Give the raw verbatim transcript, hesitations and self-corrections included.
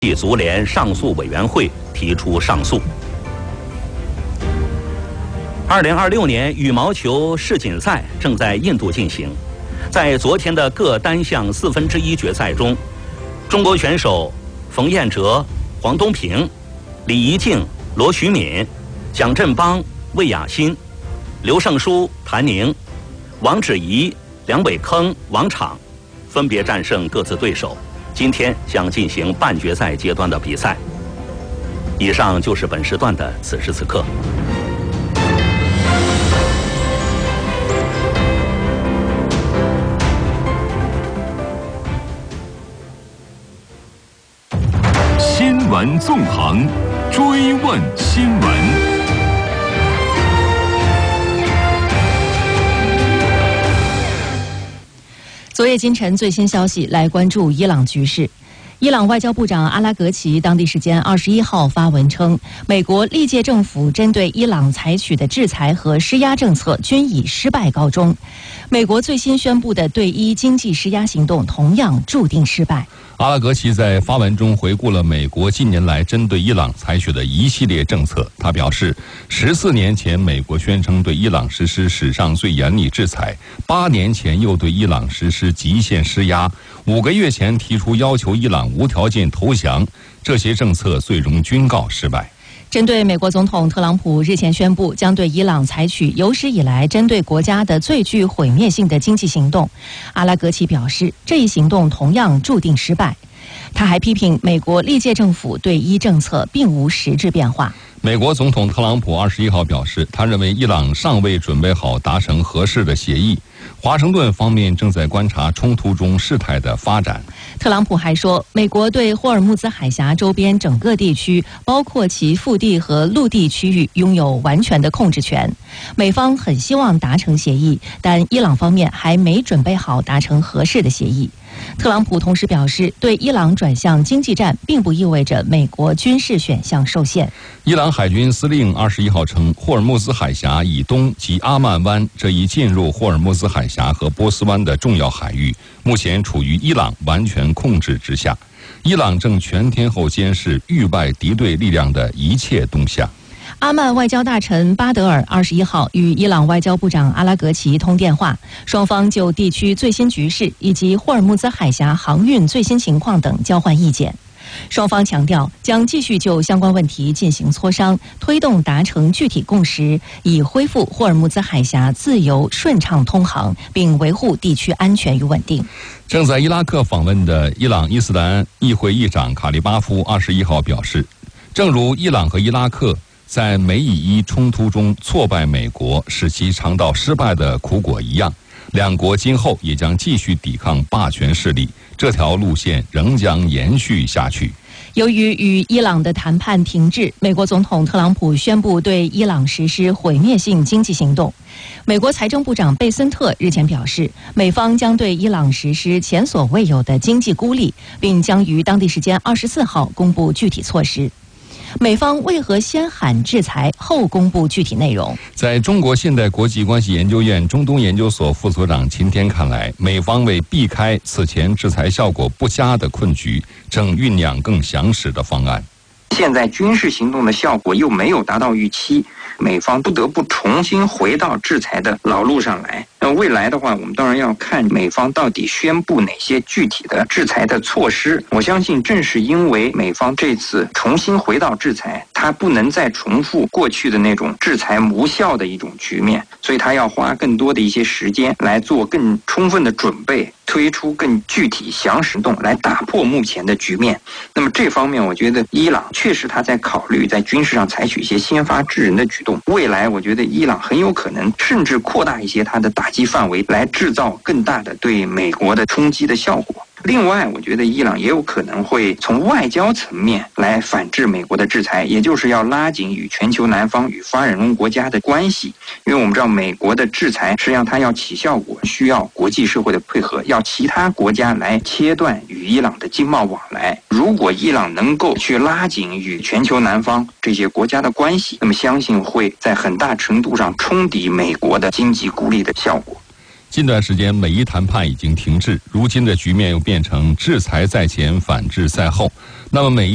际足联上诉委员会提出上诉。二零二六年羽毛球世锦赛正在印度进行，在昨天的各单项四分之一决赛中，中国选手冯彦哲、黄东萍、李怡静、罗徐敏、蒋振邦、魏雅欣、刘胜书、谭宁、王芷怡、梁伟铿、王昶分别战胜各自对手，今天将进行半决赛阶段的比赛。以上就是本时段的此时此刻。 新闻纵横，追问新闻。 昨夜今晨最新消息，来关注伊朗局势。伊朗外交部长阿拉格齐当地时间二十一号发文称，美国历届政府针对伊朗采取的制裁和施压政策均以失败告终。美国最新宣布的对伊经济施压行动同样注定失败。 阿拉格齐在发文中回顾了美国近年来针对伊朗采取的一系列政策。他表示，十四年前美国宣称对伊朗实施史上最严厉制裁，八年前又对伊朗实施极限施压，五个月前提出要求伊朗无条件投降，这些政策最终均告失败。 针对美国总统特朗普日前宣布将对伊朗采取有史以来针对国家的最具毁灭性的经济行动，阿拉格齐表示，这一行动同样注定失败。他还批评美国历届政府对伊政策并无实质变化。 美国总统特朗普二十一号表示，他认为伊朗尚未准备好达成合适的协议，华盛顿方面正在观察冲突中事态的发展。 特朗普还说，美国对霍尔木兹海峡周边整个地区，包括其腹地和陆地区域，拥有完全的控制权。美方很希望达成协议，但伊朗方面还没准备好达成合适的协议。特朗普同时表示，对伊朗转向经济战并不意味着美国军事选项受限。 伊朗海军司令二十一号称，霍尔木兹海峡以东及阿曼湾这一进入霍尔木兹海峡和波斯湾的重要海域，目前处于伊朗完全控制之下。伊朗正全天候监视域外敌对力量的一切动向。 阿曼外交大臣巴德尔二十一号与伊朗外交部长阿拉格齐通电话，双方就地区最新局势以及霍尔木兹海峡航运最新情况等交换意见。双方强调将继续就相关问题进行磋商，推动达成具体共识，以恢复霍尔木兹海峡自由顺畅通航，并维护地区安全与稳定。 正在伊拉克访问的伊朗伊斯兰议会议长卡利巴夫二十一号表示，正如伊朗和伊拉克在美以伊冲突中挫败美国，使其尝到失败的苦果一样，两国今后也将继续抵抗霸权势力，这条路线仍将延续下去。 由于与伊朗的谈判停滞，美国总统特朗普宣布对伊朗实施毁灭性经济行动。美国财政部长贝森特日前表示，美方将对伊朗实施前所未有的经济孤立，并将于当地时间二十四号公布具体措施。美方为何先喊制裁后公布具体内容？ 在中国现代国际关系研究院中东研究所副所长秦天看来，美方为避开此前制裁效果不佳的困局，正酝酿更详实的方案。 现在军事行动的效果又没有达到预期，美方不得不重新回到制裁的老路上来。那未来的话，我们当然要看美方到底宣布哪些具体的制裁的措施。我相信正是因为美方这次重新回到制裁，它不能再重复过去的那种制裁无效的一种局面，所以它要花更多的一些时间来做更充分的准备，推出更具体详实动来打破目前的局面。那么这方面我觉得伊朗确实他在考虑在军事上采取一些先发制人的举动，未来我觉得伊朗很有可能甚至扩大一些它的打击范围，来制造更大的对美国的冲击的效果。另外，我觉得伊朗也有可能会从外交层面来反制美国的制裁，也就是要拉紧与全球南方与发展中国家的关系。因为我们知道美国的制裁实际上它要起效果，需要国际社会的配合，要其他国家来切断与伊朗的经贸往来。如果伊朗能够去拉紧与全球南方这些国家的关系，那么相信会在很大程度上冲抵美国的经济孤立的效果。 近段时间美伊谈判已经停滞，如今的局面又变成制裁在前，反制在后。那么美伊